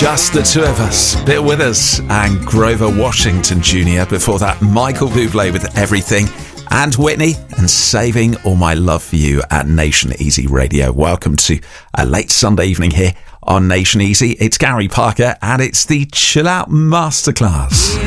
Just the two of us, Bill Withers and Grover Washington Jr. Before that, Michael Bublé with Everything, and Whitney and Saving All My Love For You at Nation Easy Radio. Welcome to a late Sunday evening here on Nation Easy. It's Gary Parker and it's the Chill Out Masterclass.